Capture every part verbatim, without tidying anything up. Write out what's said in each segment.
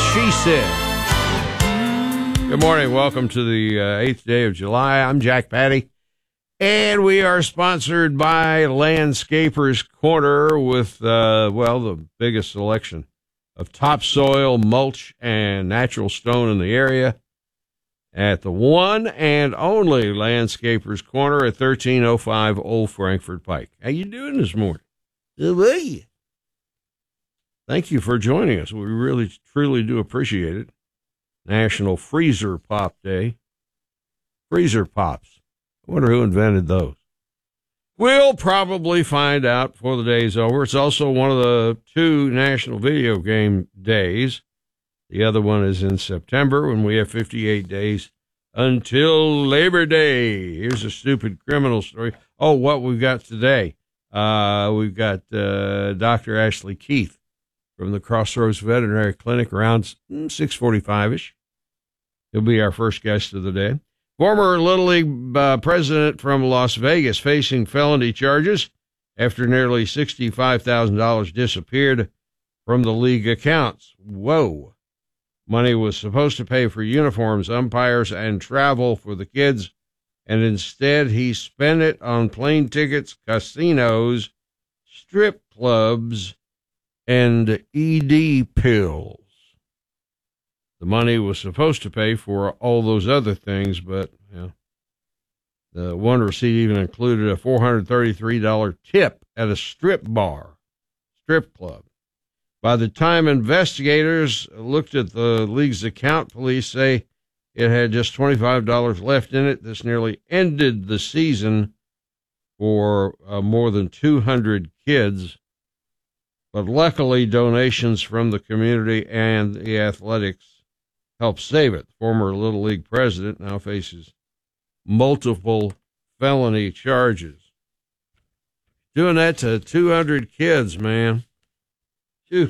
she said. Good morning. Welcome to the uh, eighth day of July. I'm Jack Patty, and we are sponsored by Landscapers Corner with, uh, well, the biggest selection of topsoil, mulch, and natural stone in the area at the one and only Landscapers Corner at thirteen oh five Old Frankfort Pike. How you doing this morning? How are you? Thank you for joining us. We really, truly do appreciate it. National Freezer Pop Day. Freezer Pops. I wonder who invented those. We'll probably find out before the day's over. It's also one of the two National Video Game Days. The other one is in September when we have fifty-eight days until Labor Day. Here's a stupid criminal story. Oh, what we've got today. Uh, we've got uh, Doctor Ashley Keith from the Crossroads Veterinary Clinic around six forty-five-ish. He'll be our first guest of the day. Former Little League uh, president from Las Vegas facing felony charges after nearly sixty-five thousand dollars disappeared from the league accounts. Whoa. Money was supposed to pay for uniforms, umpires, and travel for the kids, and instead he spent it on plane tickets, casinos, strip clubs, and E D pills. The money was supposed to pay for all those other things, but you know, the one receipt even included a four hundred thirty-three dollars tip at a strip bar, strip club. By the time investigators looked at the league's account, police say it had just twenty-five dollars left in it. This nearly ended the season for uh, more than two hundred kids. But luckily, donations from the community and the athletics helped save it. The former Little League president now faces multiple felony charges. Doing that to two hundred kids, man. Phew.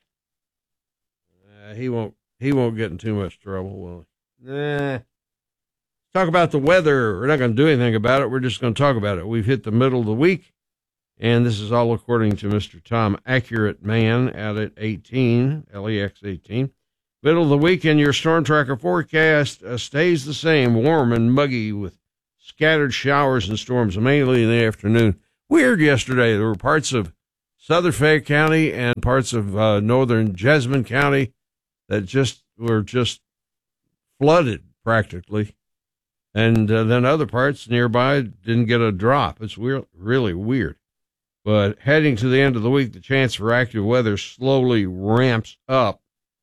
Uh, he won't. He won't get in too much trouble, will he? Nah. Talk about the weather. We're not going to do anything about it. We're just going to talk about it. We've hit the middle of the week. And this is all according to Mister Tom Accurate Man out at eighteen, L E X eighteen. Middle of the week in your Storm Tracker forecast uh, stays the same, warm and muggy with scattered showers and storms, mainly in the afternoon. Weird yesterday. There were parts of southern Fayette County and parts of uh, northern Jessamine County that just were just flooded practically. And uh, then other parts nearby didn't get a drop. It's weird, really weird. But heading to the end of the week, the chance for active weather slowly ramps up.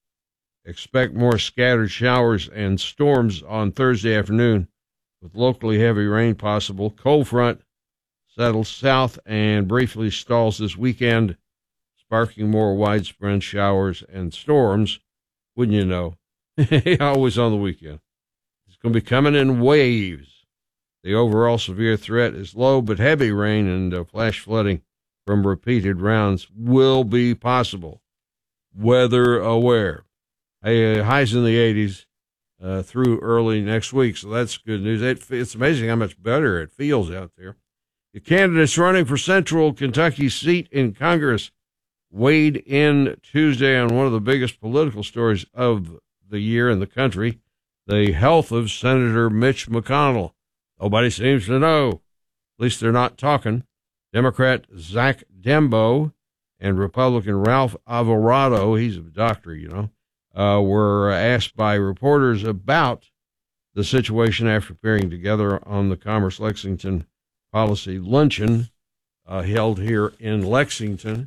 Expect more scattered showers and storms on Thursday afternoon, with locally heavy rain possible. Cold front settles south and briefly stalls this weekend, sparking more widespread showers and storms. Wouldn't you know? Always on the weekend. It's going to be coming in waves. The overall severe threat is low, but heavy rain and uh, flash flooding from repeated rounds will be possible. Weather aware. Hey, uh, highs in the eighties uh, through early next week, so that's good news. It, it's amazing how much better it feels out there. The candidates running for Central Kentucky's seat in Congress weighed in Tuesday on one of the biggest political stories of the year in the country, the health of Senator Mitch McConnell. Nobody seems to know. At least they're not talking. Democrat Zach Dembo and Republican Ralph Alvarado, he's a doctor, you know, uh, were asked by reporters about the situation after appearing together on the Commerce Lexington Policy Luncheon uh, held here in Lexington.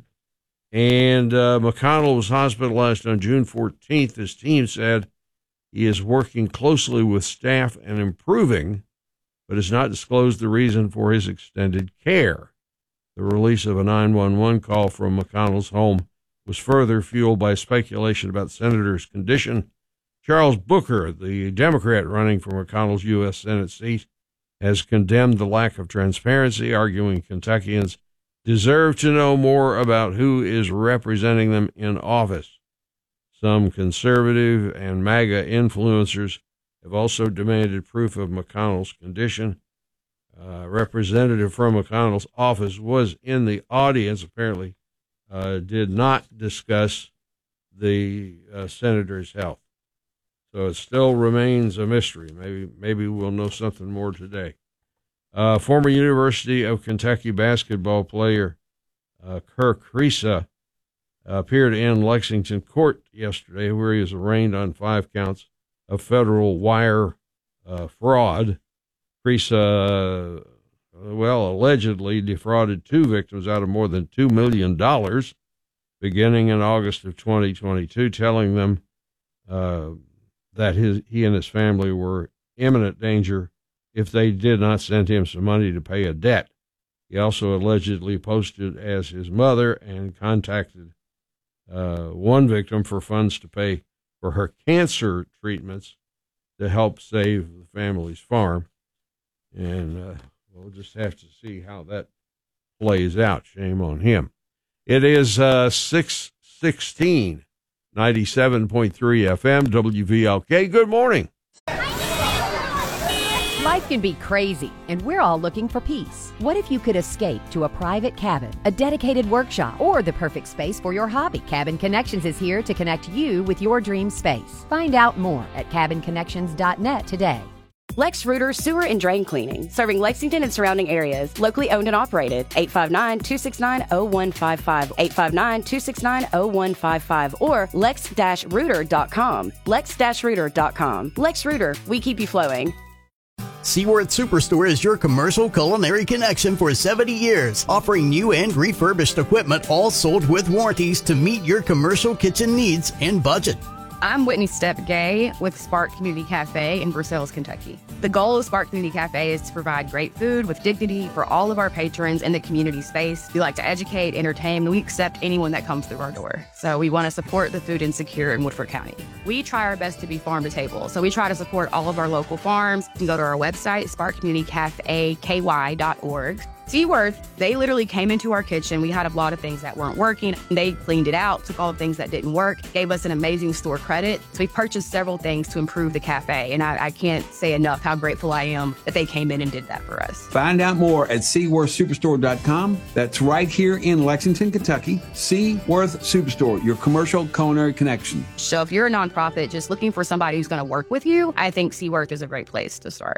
And uh, McConnell was hospitalized on June fourteenth. His team said he is working closely with staff and improving, but has not disclosed the reason for his extended care. The release of a nine one one call from McConnell's home was further fueled by speculation about the senator's condition. Charles Booker, the Democrat running for McConnell's U S Senate seat, has condemned the lack of transparency, arguing Kentuckians deserve to know more about who is representing them in office. Some conservative and MAGA influencers have also demanded proof of McConnell's condition. A representative from McConnell's office was in the audience, apparently uh, did not discuss the uh, senator's health. So it still remains a mystery. Maybe maybe we'll know something more today. Uh, former University of Kentucky basketball player uh, Kirk Kriisa appeared in Lexington court yesterday, where he was arraigned on five counts of federal wire uh, fraud. Kriisa, uh, well, allegedly defrauded two victims out of more than two million dollars beginning in August of twenty twenty-two, telling them uh, that his, he and his family were in imminent danger if they did not send him some money to pay a debt. He also allegedly posted as his mother and contacted uh, one victim for funds to pay for her cancer treatments to help save the family's farm. And uh, we'll just have to see how that plays out. Shame on him. It is uh, six sixteen, ninety-seven point three F M, W V L K. Good morning. Life can be crazy, and we're all looking for peace. What if you could escape to a private cabin, a dedicated workshop, or the perfect space for your hobby? Cabin Connections is here to connect you with your dream space. Find out more at cabin connections dot net today. Lex Reuter Sewer and Drain Cleaning, serving Lexington and surrounding areas, locally owned and operated. eight five nine, two six nine, zero one five five, eight five nine, two six nine, zero one five five, or lex dash reuter dot com. lex dash reuter dot com. Lex Reuter, we keep you flowing. Seaworth Superstore is your commercial culinary connection for seventy years, offering new and refurbished equipment, all sold with warranties to meet your commercial kitchen needs and budget. I'm Whitney Stepp Gay with Spark Community Cafe in Versailles, Kentucky. The goal of Spark Community Cafe is to provide great food with dignity for all of our patrons in the community space. We like to educate, entertain, and we accept anyone that comes through our door. So we want to support the food insecure in Woodford County. We try our best to be farm to table. So we try to support all of our local farms. You can go to our website, spark community cafe k y dot org. Seaworth, they literally came into our kitchen. We had a lot of things that weren't working. They cleaned it out, took all the things that didn't work, gave us an amazing store credit. So we purchased several things to improve the cafe. And I, I can't say enough how grateful I am that they came in and did that for us. Find out more at seaworth superstore dot com. That's right here in Lexington, Kentucky. Seaworth Superstore, your commercial culinary connection. So if you're a nonprofit just looking for somebody who's going to work with you, I think Seaworth is a great place to start.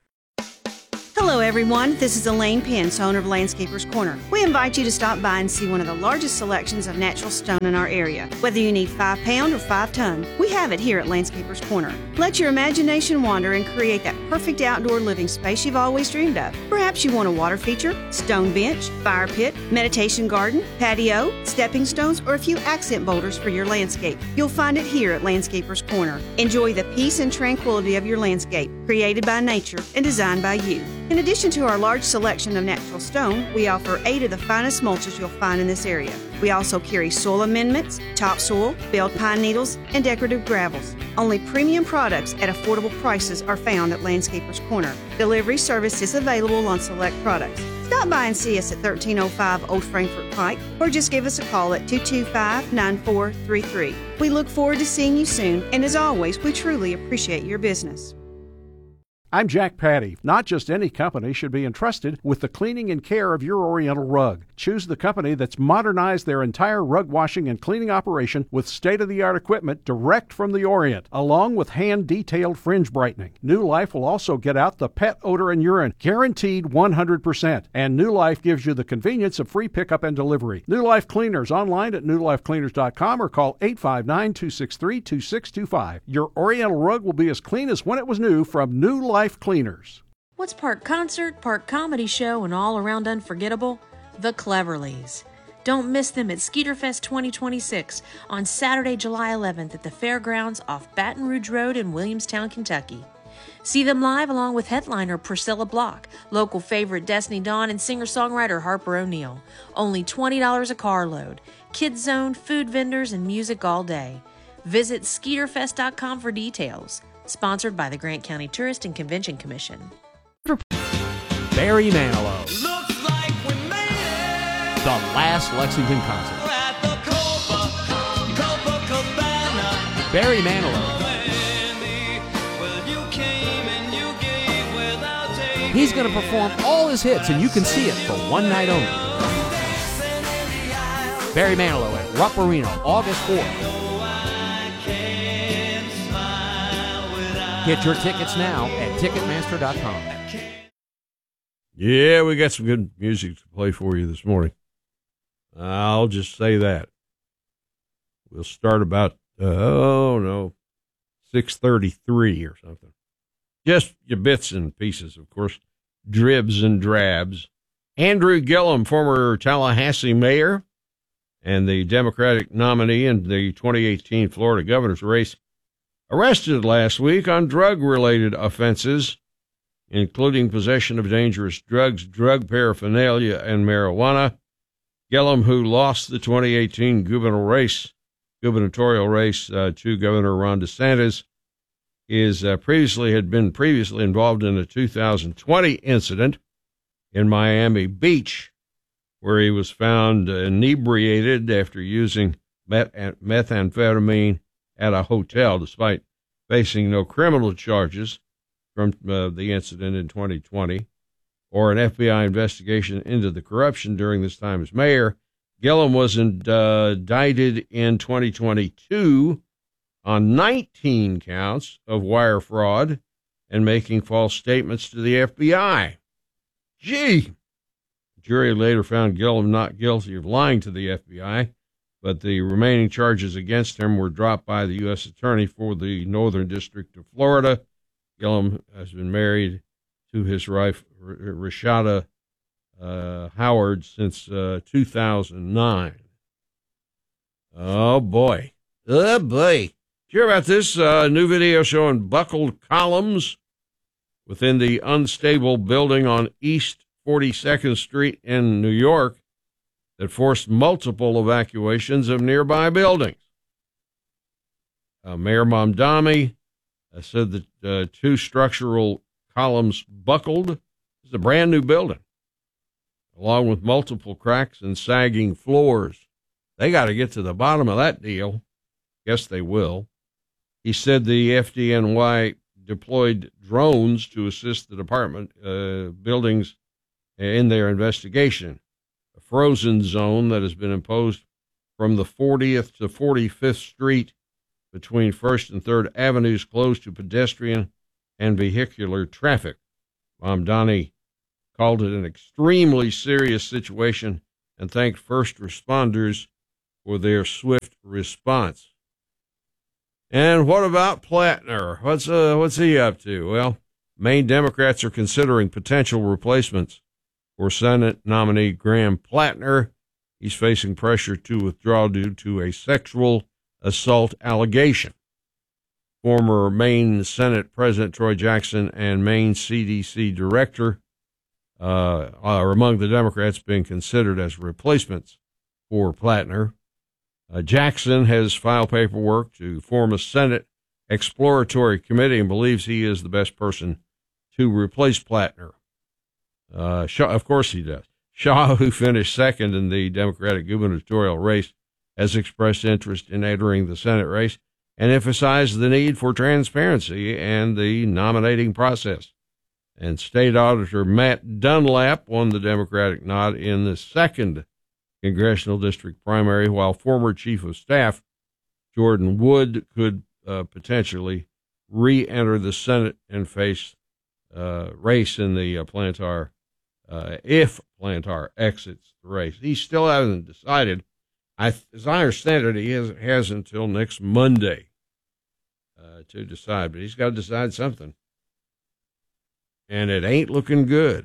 Hello everyone, this is Elaine Pence, owner of Landscapers Corner. We invite you to stop by and see one of the largest selections of natural stone in our area. Whether you need five pound or five ton, we have it here at Landscapers Corner. Let your imagination wander and create that perfect outdoor living space you've always dreamed of. Perhaps you want a water feature, stone bench, fire pit, meditation garden, patio, stepping stones, or a few accent boulders for your landscape. You'll find it here at Landscapers Corner. Enjoy the peace and tranquility of your landscape, created by nature and designed by you. In addition to our large selection of natural stone, we offer eight of the finest mulches you'll find in this area. We also carry soil amendments, topsoil, baled pine needles, and decorative gravels. Only premium products at affordable prices are found at Landscapers Corner. Delivery service is available on select products. Stop by and see us at thirteen oh five Old Frankfort Pike, or just give us a call at two two five, nine four three three. We look forward to seeing you soon, and as always, we truly appreciate your business. I'm Jack Patty. Not just any company should be entrusted with the cleaning and care of your Oriental rug. Choose the company that's modernized their entire rug washing and cleaning operation with state-of-the-art equipment direct from the Orient, along with hand-detailed fringe brightening. New Life will also get out the pet odor and urine, guaranteed one hundred percent. And New Life gives you the convenience of free pickup and delivery. New Life Cleaners online at new life cleaners dot com or call eight five nine, two six three, two six two five. Your Oriental rug will be as clean as when it was new from New Life Cleaners. What's part concert, part comedy show, and all around unforgettable? The Cleverleys. Don't miss them at Skeeterfest twenty twenty-six on Saturday, July eleventh at the Fairgrounds off Baton Rouge Road in Williamstown, Kentucky. See them live along with headliner Priscilla Block, local favorite Destiny Dawn, and singer-songwriter Harper O'Neill. Only twenty dollars a carload. Kids Zone, food vendors, and music all day. Visit skeeterfest dot com for details. Sponsored by the Grant County Tourist and Convention Commission. Barry Manilow. Looks like we made it. The last Lexington concert. We're at the Copa, Copacabana. Barry Manilow. He's going to perform all his hits, and you can see it for one night only. Barry Manilow at Rupp Arena, August fourth. Get your tickets now at Ticketmaster dot com. Yeah, we got some good music to play for you this morning. I'll just say that. We'll start about, uh, oh, no, six thirty-three or something. Just your bits and pieces, of course, dribs and drabs. Andrew Gillum, former Tallahassee mayor and the Democratic nominee in the twenty eighteen Florida governor's race, arrested last week on drug-related offenses, including possession of dangerous drugs, drug paraphernalia, and marijuana. Gillum, who lost the twenty eighteen gubernatorial race, gubernatorial race uh, to Governor Ron DeSantis, is uh, previously had been previously involved in a two thousand twenty incident in Miami Beach, where he was found inebriated after using meth- methamphetamine at a hotel, despite facing no criminal charges from uh, the incident in twenty twenty, or an F B I investigation into the corruption during this time as mayor. Gillum was in, uh, indicted in twenty twenty-two on nineteen counts of wire fraud and making false statements to the F B I. Gee! The jury later found Gillum not guilty of lying to the F B I, but the remaining charges against him were dropped by the U S Attorney for the Northern District of Florida. Gillum has been married to his wife, Rashada uh, Howard, since uh, two thousand nine. Oh, boy. Oh, boy. Did you hear about this uh, new video showing buckled columns within the unstable building on East forty-second Street in New York that forced multiple evacuations of nearby buildings? Uh, Mayor Mamdani uh, said that uh, two structural columns buckled. It's a brand new building, along with multiple cracks and sagging floors. They got to get to the bottom of that deal. Guess they will. He said the F D N Y deployed drones to assist the department uh, buildings in their investigation. A frozen zone that has been imposed from the fortieth to forty-fifth Street between First and Third Avenues closed to pedestrian and vehicular traffic. Mamdani called it an extremely serious situation and thanked first responders for their swift response. And what about Plattner? What's uh, what's he up to? Well, Maine Democrats are considering potential replacements for Senate nominee Graham Plattner. He's facing pressure to withdraw due to a sexual assault allegation. Former Maine Senate President Troy Jackson and Maine C D C Director uh, are among the Democrats being considered as replacements for Plattner. Uh, Jackson has filed paperwork to form a Senate exploratory committee and believes he is the best person to replace Plattner. Uh, Shaw, of course he does. Shaw, who finished second in the Democratic gubernatorial race, has expressed interest in entering the Senate race and emphasized the need for transparency and the nominating process. And State Auditor Matt Dunlap won the Democratic nod in the second congressional district primary, while former Chief of Staff Jordan Wood could uh, potentially re-enter the Senate and face uh, race in the uh, Plantar uh, if Plantar exits the race. He still hasn't decided. I, as I understand it, he has, has until next Monday uh, to decide, but he's got to decide something. And it ain't looking good.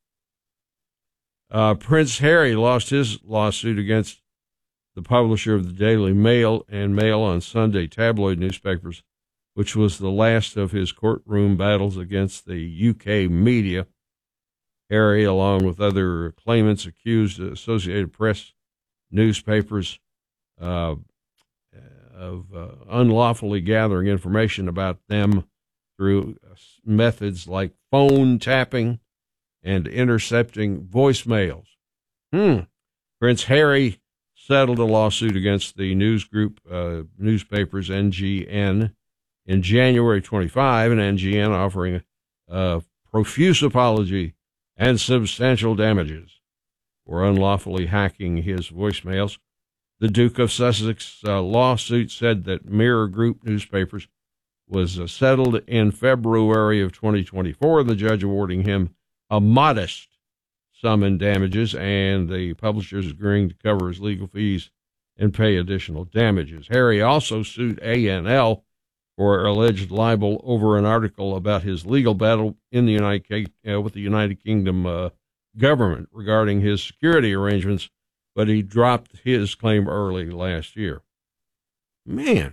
Uh, Prince Harry lost his lawsuit against the publisher of the Daily Mail and Mail on Sunday tabloid newspapers, which was the last of his courtroom battles against the U K media. Harry, along with other claimants, accused Associated Press newspapers uh, of uh, unlawfully gathering information about them through methods like phone tapping and intercepting voicemails. Hmm. Prince Harry settled a lawsuit against the news group uh, newspapers N G N in January twenty-fifth, and N G N offering a profuse apology and substantial damages for unlawfully hacking his voicemails. The Duke of Sussex uh, lawsuit said that Mirror Group newspapers was uh, settled in February of twenty twenty-four, the judge awarding him a modest sum in damages, and the publishers agreeing to cover his legal fees and pay additional damages. Harry also sued A N L for alleged libel over an article about his legal battle in the United uh, with the United Kingdom uh, government regarding his security arrangements, but he dropped his claim early last year. Man,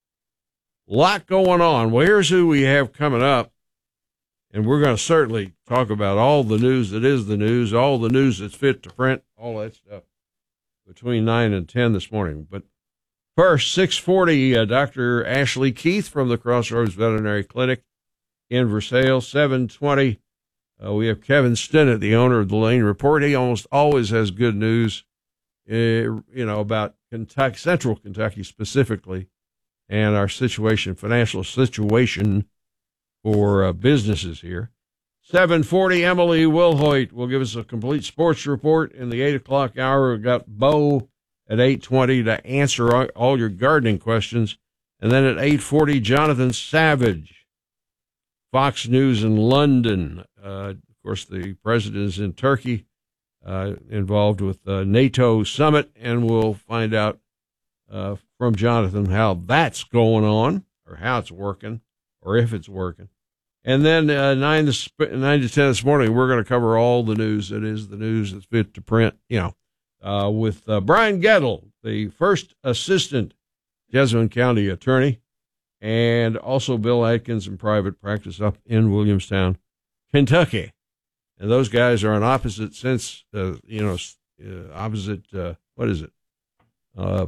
a lot going on. Well, here's who we have coming up, and we're going to certainly talk about all the news that is the news, all the news that's fit to print, all that stuff between nine and ten this morning. But first, six forty, uh, Doctor Ashley Keith from the Crossroads Veterinary Clinic in Versailles. seven twenty, uh, we have Kevin Stinnett, the owner of the Lane Report. He almost always has good news, uh, you know, about Kentucky, Central Kentucky specifically, and our situation, financial situation for uh, businesses here. seven forty, Emily Wilhoit will give us a complete sports report in the eight o'clock hour. We've got Bo at eight twenty to answer all, all your gardening questions. And then at eight forty, Jonathan Savage, Fox News in London. Uh, of course, the president is in Turkey, uh, involved with the NATO summit, and we'll find out uh, from Jonathan how that's going on, or how it's working, or if it's working. And then uh, nine, to, nine to ten this morning, we're going to cover all the news that is the news that's fit to print, you know, uh, with uh, Brian Gettle, the first assistant Jessamine County attorney, and also Bill Atkins in private practice up in Williamstown, Kentucky. And those guys are on opposite sense, uh, you know, uh, opposite, uh, what is it? Uh,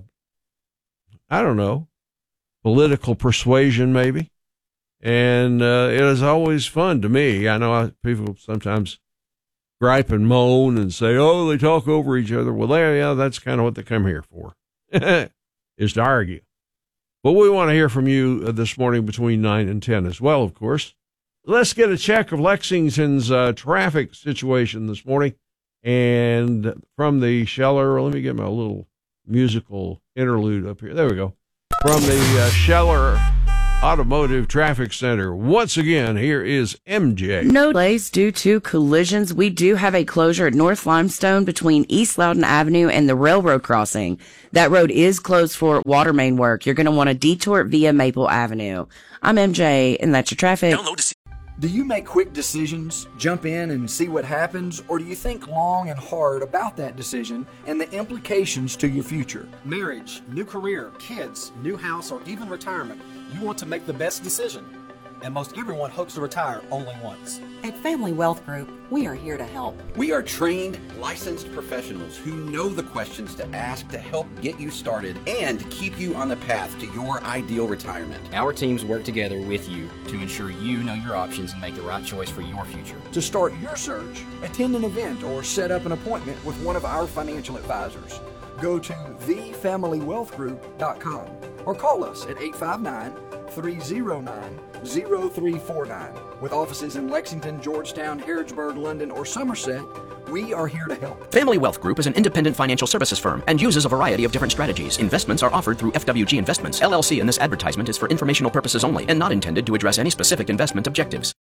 I don't know, political persuasion maybe. And uh, it is always fun to me. I know I, people sometimes gripe and moan and say, oh, they talk over each other. Well, there, yeah, that's kind of what they come here for, is to argue. But we want to hear from you this morning between nine and ten as well, of course. Let's get a check of Lexington's uh, traffic situation this morning. And from the Scheller, let me get my little musical interlude up here. There we go. From the uh, Scheller Automotive Traffic Center. Once again, here is M J. No delays due to collisions. We do have a closure at North Limestone between East Loudon Avenue and the railroad crossing. That road is closed for water main work. You're going to want to detour via Maple Avenue. I'm M J, and that's your traffic. Do you make quick decisions, jump in and see what happens, or do you think long and hard about that decision and the implications to your future? Marriage, new career, kids, new house, or even retirement. You want to make the best decision. And most everyone hopes to retire only once. At Family Wealth Group, we are here to help. We are trained, licensed professionals who know the questions to ask to help get you started and keep you on the path to your ideal retirement. Our teams work together with you to ensure you know your options and make the right choice for your future. To start your search, attend an event or set up an appointment with one of our financial advisors. Go to the family wealth group dot com or call us at eight five nine, three oh nine, oh three four nine. With offices in Lexington, Georgetown, Harrodsburg, London, or Somerset, we are here to help. Family Wealth Group is an independent financial services firm and uses a variety of different strategies. Investments are offered through F W G Investments, L L C, and this advertisement is for informational purposes only and not intended to address any specific investment objectives.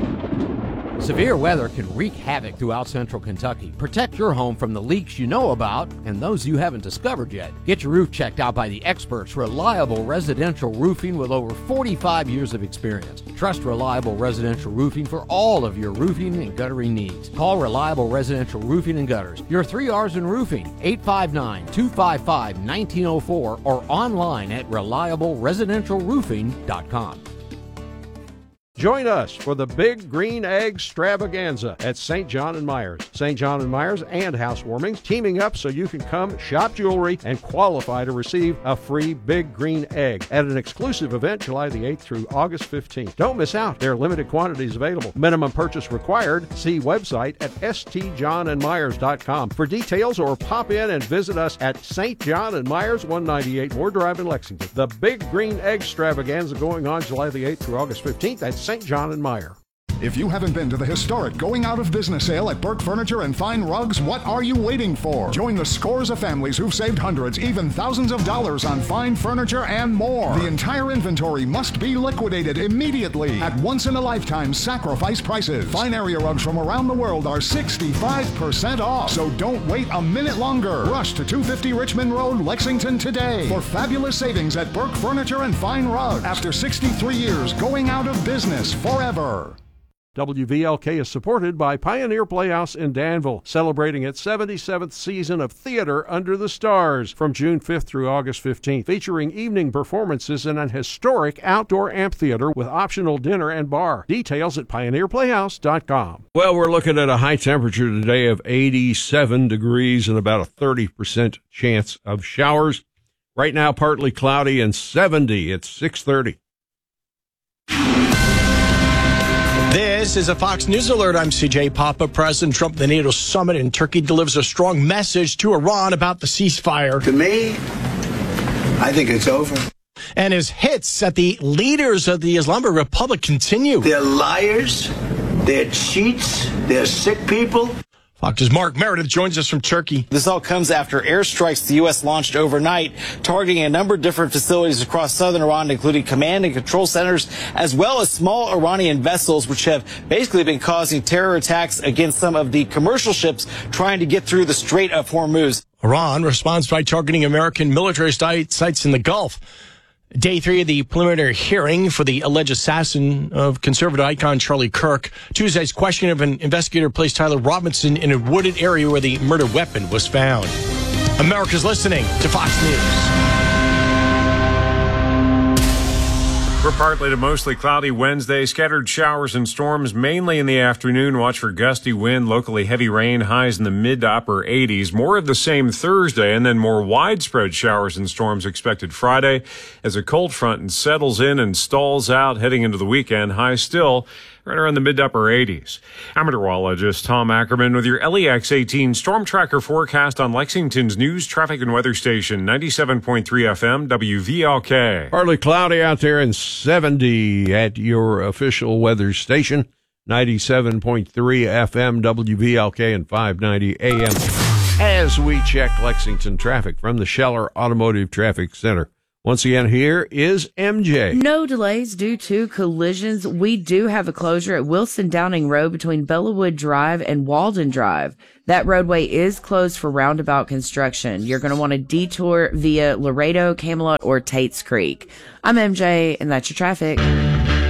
Severe weather can wreak havoc throughout central Kentucky. Protect your home from the leaks you know about and those you haven't discovered yet. Get your roof checked out by the experts, Reliable Residential Roofing, with over forty-five years of experience. Trust Reliable Residential Roofing for all of your roofing and guttering needs. Call Reliable Residential Roofing and Gutters. Your three R's in roofing, eight five nine, two five five, one nine zero four or online at reliable residential roofing dot com. Join us for the Big Green Egg Extravaganza at Saint John and Myers. Saint John and Myers and Housewarming teaming up so you can come shop jewelry and qualify to receive a free Big Green Egg at an exclusive event July the eighth through August fifteenth. Don't miss out. There are limited quantities available. Minimum purchase required. See website at s t john and myers dot com for details, or pop in and visit us at Saint John and Myers, one ninety-eight Moore Drive in Lexington. The Big Green Egg Extravaganza going on July the eighth through August fifteenth at Saint John and Meyer. If you haven't been to the historic going out of business sale at Burke Furniture and Fine Rugs, what are you waiting for? Join the scores of families who've saved hundreds, even thousands of dollars on fine furniture and more. The entire inventory must be liquidated immediately at once-in-a-lifetime sacrifice prices. Fine area rugs from around the world are sixty-five percent off, so don't wait a minute longer. Rush to two fifty Richmond Road, Lexington today for fabulous savings at Burke Furniture and Fine Rugs. After sixty-three years, going out of business forever. W V L K is supported by Pioneer Playhouse in Danville, celebrating its seventy-seventh season of Theater Under the Stars from June fifth through August fifteenth, featuring evening performances in an historic outdoor amphitheater with optional dinner and bar. Details at pioneer playhouse dot com. Well, we're looking at a high temperature today of eighty-seven degrees and about a thirty percent chance of showers. Right now, partly cloudy and seventy. It's six thirty. This is a Fox News Alert. I'm C J Papa. President Trump at the NATO summit in Turkey delivers a strong message to Iran about the ceasefire. To me, I think it's over. And his hits at the leaders of the Islamic Republic continue. They're liars. They're cheats. They're sick people. Fox's Mark Meredith joins us from Turkey. This all comes after airstrikes the U S launched overnight, targeting a number of different facilities across southern Iran, including command and control centers, as well as small Iranian vessels, which have basically been causing terror attacks against some of the commercial ships trying to get through the Strait of Hormuz. Iran responds by targeting American military sites in the Gulf. Day three of the preliminary hearing for the alleged assassin of conservative icon Charlie Kirk. Tuesday's questioning of an investigator placed Tyler Robinson in a wooded area where the murder weapon was found. America's listening to Fox News. For partly to mostly cloudy Wednesday, scattered showers and storms mainly in the afternoon. Watch for gusty wind, locally heavy rain, highs in the mid to upper eighties. More of the same Thursday, and then more widespread showers and storms expected Friday as a cold front settles in and stalls out heading into the weekend. Highs still right around the mid to upper eighties. I'm meteorologist Tom Ackerman with your L E X eighteen Storm Tracker forecast on Lexington's news, traffic, and weather station, ninety-seven point three F M, W V L K. Partly cloudy out there and seventy at your official weather station, ninety-seven point three F M, W V L K, and five ninety A M. As we check Lexington traffic from the Scheller Automotive Traffic Center. Once again, here is M J. No delays due to collisions. We do have a closure at Wilson Downing Road between Bellawood Drive and Walden Drive. That roadway is closed for roundabout construction. You're going to want to detour via Laredo, Camelot, or Tate's Creek. I'm M J, and that's your traffic.